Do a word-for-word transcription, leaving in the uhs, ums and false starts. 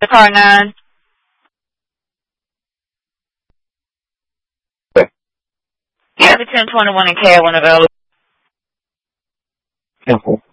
The car nine. Okay. You have a ten twenty-one in K one available. Simple.